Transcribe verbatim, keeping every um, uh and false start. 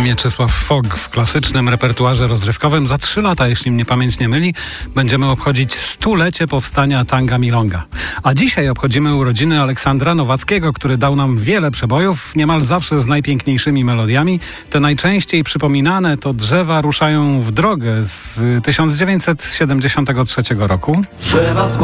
Mieczysław Fogg w klasycznym repertuarze rozrywkowym. Za trzy lata, jeśli mnie pamięć nie myli, będziemy obchodzić stulecie powstania tanga milonga. A dzisiaj obchodzimy urodziny Aleksandra Nowackiego, który dał nam wiele przebojów, niemal zawsze z najpiękniejszymi melodiami. Te najczęściej przypominane to Drzewa ruszają w drogę z tysiąc dziewięćset siedemdziesiątego trzeciego roku.